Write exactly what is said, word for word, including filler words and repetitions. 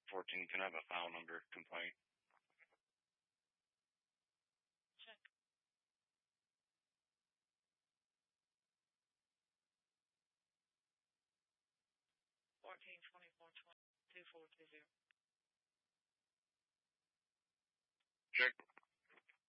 fourteen, can I have a file number complaint? Check. Fourteen twenty-four twenty two four two zero. Check.